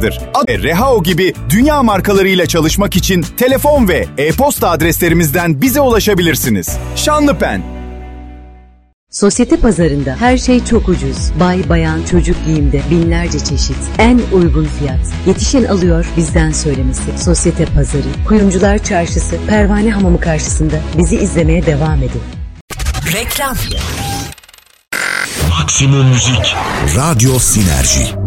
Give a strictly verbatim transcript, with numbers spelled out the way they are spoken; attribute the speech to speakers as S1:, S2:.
S1: markadır. Rehao gibi dünya markalarıyla çalışmak için telefon ve e-posta adreslerimizden bize ulaşabilirsiniz. Şanlıpen.
S2: Sosyete Pazarı'nda her şey çok ucuz. Bay, bayan, çocuk giyimde binlerce çeşit. En uygun fiyat. Yetişen alıyor, bizden söylemesi. Sosyete Pazarı, Kuyumcular Çarşısı, Pervane Hamamı karşısında. Bizi izlemeye devam edin.
S3: Reklam.
S4: Maksimum Müzik. Radyo Sinerji.